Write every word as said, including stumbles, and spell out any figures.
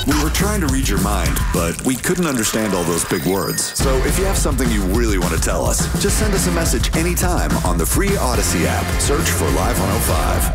We were trying to read your mind, but we couldn't understand all those big words. So if you have something you really want to tell us, just send us a message anytime on the free Odyssey app. Search for Live one oh five.